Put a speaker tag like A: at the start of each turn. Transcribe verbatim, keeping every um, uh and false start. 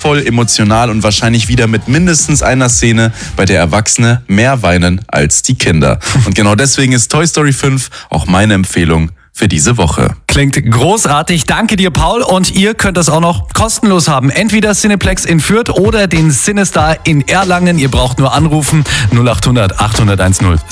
A: humorvoll, emotional und wahrscheinlich wieder mit mindestens einer Szene, bei der Erwachsene mehr weinen als die Kinder. Und genau deswegen ist Toy Story fünf auch meine Empfehlung für diese Woche.
B: Klingt großartig. Danke dir, Paul. Und ihr könnt das auch noch kostenlos haben. Entweder Cineplex in Fürth oder den CineStar in Erlangen. Ihr braucht nur anrufen null acht hundert achthundert null.